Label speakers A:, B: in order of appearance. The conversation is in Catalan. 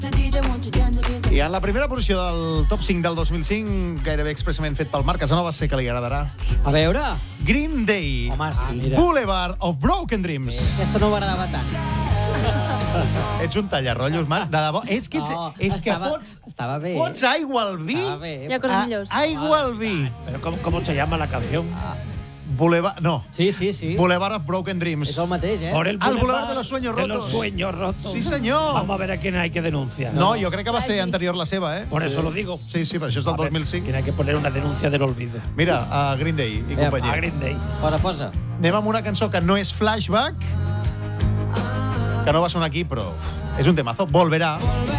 A: I en la primera posició del top 5 del 2005, gairebé expressament fet pel Marc Casanova, sé que li agradarà.
B: A veure...
A: Green Day,
B: Home, sí.
A: Boulevard of Broken Dreams.
B: Aquesta no m'agradava tant.
A: Ets un tallarrotllos, Marc, de debò. És que,
B: estava bé.
A: fots aigua al vi.
B: Estava bé.
C: Hi ha coses millors.
A: Aigua al vi.
D: Pero ¿cómo se llama la canción?
A: Boulevard, no.
B: Sí, sí, sí.
A: Boulevard of Broken Dreams.
B: És el mateix,
D: Por el
A: Boulevard de los sueños
D: de
A: rotos.
D: los sueños rotos.
A: Sí, senyor.
D: Vamos a ver a quién hay que denunciar.
A: No, jo crec que va ser anterior la seva, eh?
D: Por eso lo digo.
A: Sí, sí, però això és del
D: A ver,
A: 2005.
D: ¿quién hay que poner una denuncia del olvido?
A: Mira, a Green Day i
B: A
D: A
A: companyia.
D: Green Day.
B: Posa.
A: Anem amb una cançó que no és Flashback, que no va sonar aquí, però és un temazo. Volverà.